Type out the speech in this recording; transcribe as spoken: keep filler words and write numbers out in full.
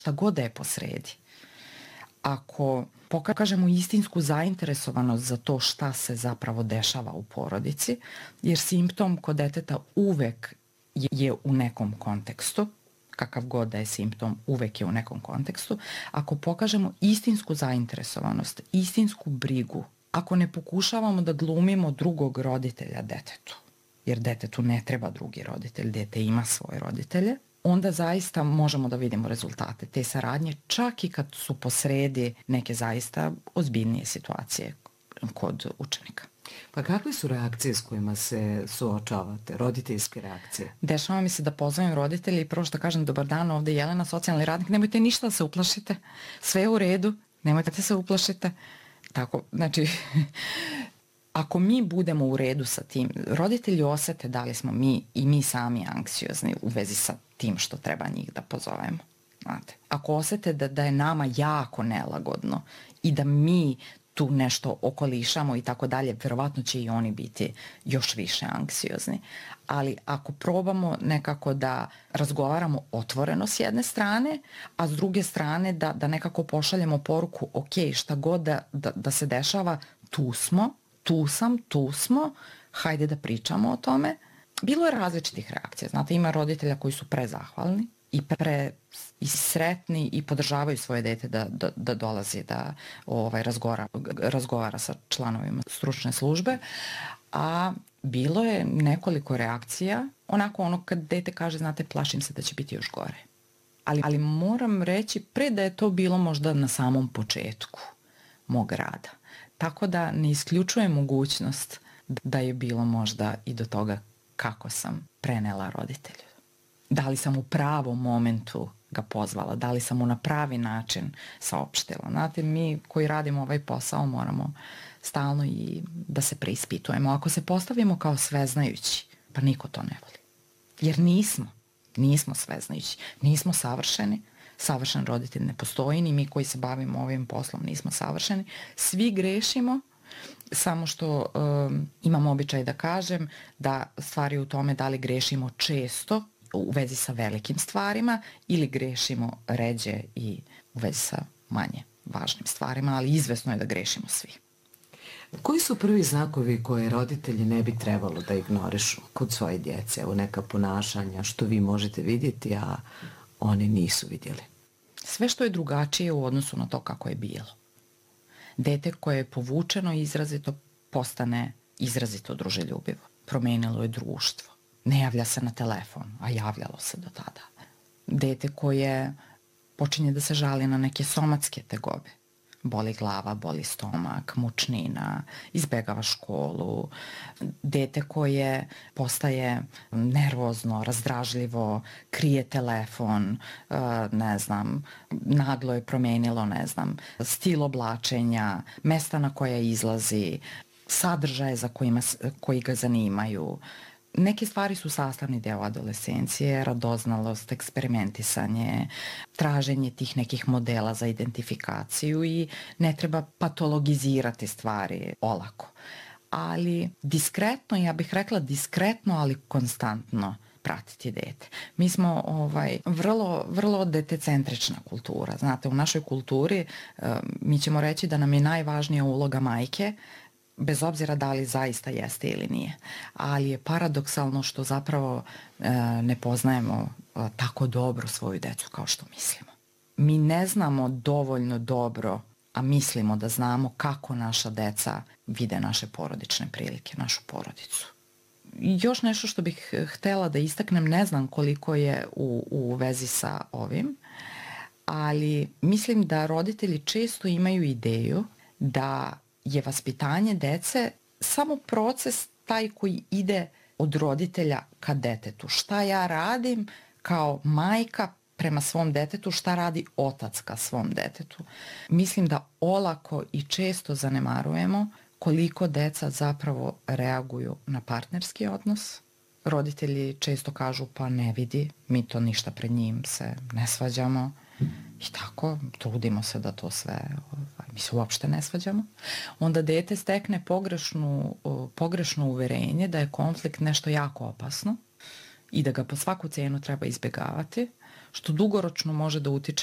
šta god da je posredi. Ako pokažemo istinsku zainteresovanost za to šta se zapravo dešava u porodici, jer simptom kod deteta uvek je u nekom kontekstu, kakav god da je simptom, uvek je u nekom kontekstu. Ako pokažemo istinsku zainteresovanost, istinsku brigu, ako ne pokušavamo da glumimo drugog roditelja detetu, jer detetu ne treba drugi roditelj, dete ima svoje roditelje, onda zaista možemo da vidimo rezultate te saradnje, čak i kad su posredi neke zaista ozbiljnije situacije kod učenika. Pa kakve su reakcije s kojima se suočavate, roditeljske reakcije? Dešava mi se da pozovem roditelji i prvo što kažem dobar dan, ovde je Jelena, socijalni radnik, nemojte ništa da se uplašite, sve je u redu, nemojte da se uplašite. Tako, znači, ako mi budemo u redu sa tim, roditelji osete da li smo mi i mi sami anksiozni u vezi sa tim što treba njih da pozovemo. Znate, ako osete da, da je nama jako nelagodno i da mi tu nešto okolišamo i tako dalje, verovatno će i oni biti još više anksiozni. Ali ako probamo nekako da razgovaramo otvoreno s jedne strane, a s druge strane da, da nekako pošaljemo poruku, ok, šta god da, da, da se dešava, tu smo, tu sam, tu smo, hajde da pričamo o tome. Bilo je različitih reakcija. Znate, ima roditelja koji su prezahvalni i pre i sretni i podržavaju svoje dete da, da, da dolazi da ovaj, razgovara, razgovara sa članovima stručne službe, a bilo je nekoliko reakcija, onako ono kad dete kaže, znate, plašim se da će biti još gore. Ali, ali moram reći pre da je to bilo možda na samom početku mog rada. Tako da ne isključujem mogućnost da je bilo možda i do toga kako sam prenela roditelju. Da li sam u pravom momentu ga pozvala, da li sam mu na pravi način saopštila. Znate, mi koji radimo ovaj posao moramo stalno i da se preispitujemo. Ako se postavimo kao sveznajući, pa niko to ne voli. Jer nismo, nismo sveznajući, nismo savršeni, savršen roditelj ne postoji, ni mi koji se bavimo ovim poslom nismo savršeni. Svi grešimo, samo što um, imam običaj da kažem da stvari u tome da li grešimo često u vezi sa velikim stvarima ili grešimo ređe i u vezi sa manje važnim stvarima, ali izvesno je da grešimo svi. Koji su prvi znakovi koje roditelji ne bi trebalo da ignorišu kod svoje djece? Evo neka ponašanja što vi možete vidjeti, a oni nisu vidjeli. Sve što je drugačije u odnosu na to kako je bilo. Dete koje je povučeno izrazito postane izrazito druželjubivo. Promenilo je društvo. Ne javlja se na telefon, a javljalo se do tada. Dete koje počinje da se žali na neke somatske tegobe. Boli glava, boli stomak, mučnina, izbegava školu. Dete koje postaje nervozno, razdražljivo, krije telefon, ne znam, naglo je promenilo, ne znam, stil oblačenja, mesta na koja izlazi, sadržaje za kojima, koji ga zanimaju. Neke stvari su sastavni deo adolescencije, radoznalost, eksperimentisanje, traženje tih nekih modela za identifikaciju i ne treba patologizirati stvari olako. Ali diskretno, ja bih rekla diskretno, ali konstantno pratiti dete. Mi smo ovaj, vrlo, vrlo detecentrična kultura. Znate, u našoj kulturi mi ćemo reći da nam je najvažnija uloga majke, bez obzira da li zaista jeste ili nije. Ali je paradoksalno što zapravo e, ne poznajemo e, tako dobro svoju decu kao što mislimo. Mi ne znamo dovoljno dobro, a mislimo da znamo kako naša deca vide naše porodične prilike, našu porodicu. I još nešto što bih htela da istaknem, ne znam koliko je u, u vezi sa ovim, ali mislim da roditelji često imaju ideju da je vaspitanje dece samo proces taj koji ide od roditelja ka detetu. Šta ja radim kao majka prema svom detetu, šta radi otac ka svom detetu. Mislim da olako i često zanemarujemo koliko deca zapravo reaguju na partnerski odnos. Roditelji često kažu pa ne vidi, mi to ništa pred njim se ne svađamo. I tako, trudimo se da to sve, ovaj, mi se uopšte ne svađamo. Onda dete stekne pogrešnu, pogrešno uverenje da je konflikt nešto jako opasno i da ga po svaku cenu treba izbjegavati, što dugoročno može da utiče